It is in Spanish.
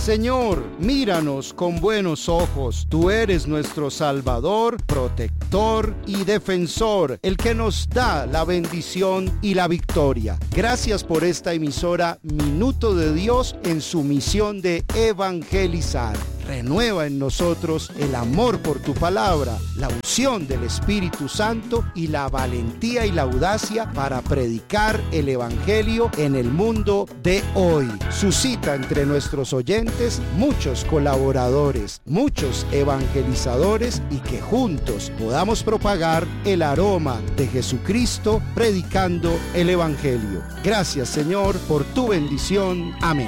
Señor, míranos con buenos ojos. Tú eres nuestro Salvador, protector y defensor, el que nos da la bendición y la victoria. Gracias por esta emisora Minuto de Dios en su misión de evangelizar. Renueva en nosotros el amor por tu palabra, la unción del Espíritu Santo y la valentía y la audacia para predicar el Evangelio en el mundo de hoy. Suscita entre nuestros oyentes muchos colaboradores, muchos evangelizadores y que juntos podamos propagar el aroma de Jesucristo predicando el Evangelio. Gracias, Señor, por tu bendición. Amén.